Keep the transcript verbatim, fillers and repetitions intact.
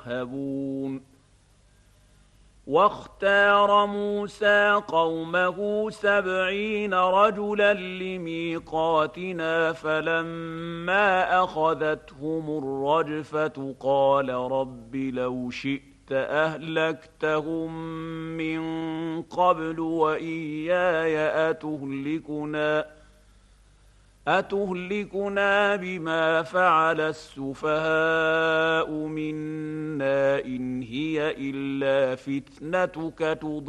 يرهبون واختار موسى قومه سبعين رجلا لميقاتنا فلما أخذتهم الرجفة قال رب لو شئت أهلكتهم من قبل وإياي أتهلكنا أتهلكنا بما فعل السفهاء منا إن هي إلا فتنتك تضل